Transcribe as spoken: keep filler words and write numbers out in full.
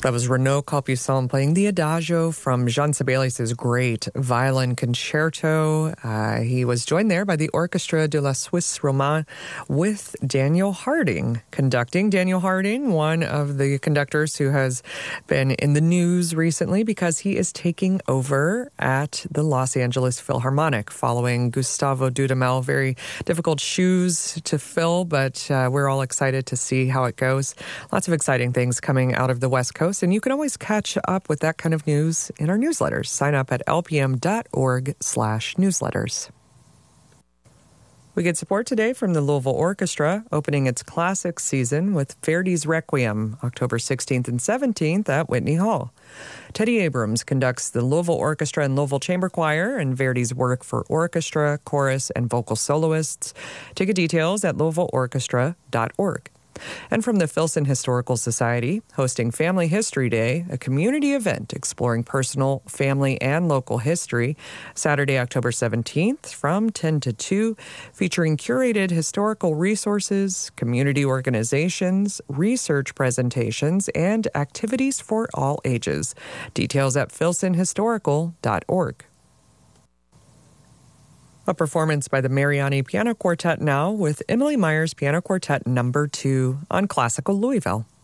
That was Renaud Capuçon playing the Adagio from Jean Sibelius' great violin concerto. Uh, he was joined there by the Orchestra de la Suisse Romande with Daniel Harding conducting. Daniel Harding, one of the conductors who has been in the news recently because he is taking over at the Los Angeles Philharmonic following Gustavo Dudamel. Very difficult shoes to fill, but uh, we're all excited to see how it goes. Lots of exciting things coming out of the West Coast, and you can always catch up with that kind of news in our newsletters. Sign up at lpm.org slash newsletters. We get support today from the Louisville Orchestra, opening its classics season with Verdi's Requiem, October sixteenth and seventeenth at Whitney Hall. Teddy Abrams conducts the Louisville Orchestra and Louisville Chamber Choir and Verdi's work for orchestra, chorus, and vocal soloists. Ticket details at louisville orchestra dot org. And from the Filson Historical Society, hosting Family History Day, a community event exploring personal, family, and local history, Saturday, October seventeenth from ten to two, featuring curated historical resources, community organizations, research presentations, and activities for all ages. Details at filson historical dot org. A performance by the Mariani Piano Quartet now with Emily Myers Piano Quartet number two on Classical Louisville.